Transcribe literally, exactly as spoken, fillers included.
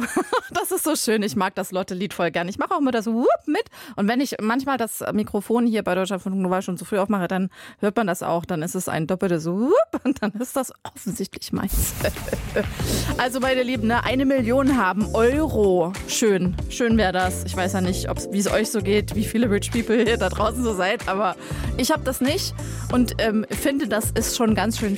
so, das ist so schön. Ich mag das Lotte-Lied voll gern. Ich mache auch immer das Whoop mit. Und wenn ich manchmal das Mikrofon hier bei Deutschlandfunk Nova schon zu früh aufmache, dann hört man das auch. Dann ist es ein doppeltes Whoop und dann ist das offensichtlich meins. Also meine Lieben, ne, eine Million haben Euro. Schön, schön wäre das. Ich weiß ja nicht, wie es euch so geht, wie viele Rich People hier da draußen so seid, aber ich habe das nicht und ähm, finde, das ist schon ganz schön